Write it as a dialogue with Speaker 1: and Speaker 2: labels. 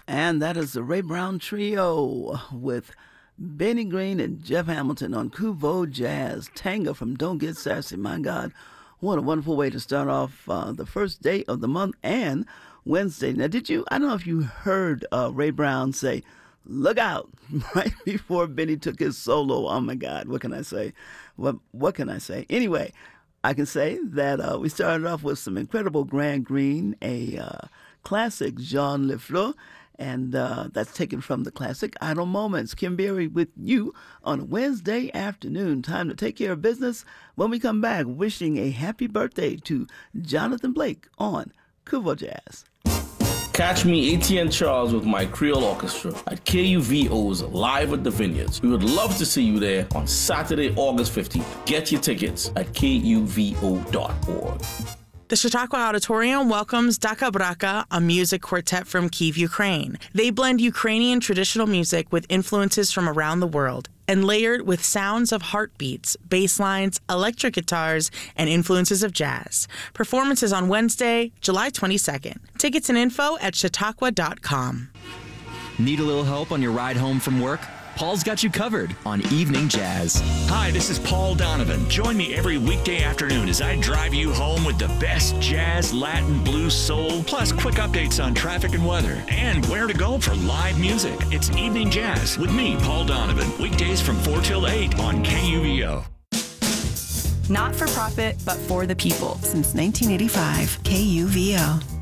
Speaker 1: And that is the Ray Brown Trio with Benny Green and Jeff Hamilton on Kuvo Jazz. Tanga from Don't Get Sassy. My God, what a wonderful way to start off the first day of the month and Wednesday. Now, I don't know if you heard Ray Brown say, "Look out," right before Benny took his solo. Oh my God, what can I say? What can I say? Anyway, I can say that we started off with some incredible Grant Green, a classic Jean Lefleur, and that's taken from the classic Idle Moments. Kim Berry with you on a Wednesday afternoon. Time to take care of business. When we come back, wishing a happy birthday to Jonathan Blake on Kuvo Jazz.
Speaker 2: Catch me, Etienne Charles, with my Creole Orchestra at KUVO's Live at the Vineyards. We would love to see you there on Saturday, August 15th. Get your tickets at kuvo.org.
Speaker 3: The Chautauqua Auditorium welcomes Daka Braka, a music quartet from Kyiv, Ukraine. They blend Ukrainian traditional music with influences from around the world and layered with sounds of heartbeats, bass lines, electric guitars, and influences of jazz. Performances on Wednesday, July 22nd. Tickets and info at chautauqua.com.
Speaker 4: Need a little help on your ride home from work? Paul's got you covered on Evening Jazz.
Speaker 5: Hi, this is Paul Donovan. Join me every weekday afternoon as I drive you home with the best jazz, Latin, blues, soul, plus quick updates on traffic and weather, and where to go for live music. It's Evening Jazz with me, Paul Donovan, weekdays from 4 till 8 on KUVO.
Speaker 6: Not for profit, but for the people. Since 1985, KUVO.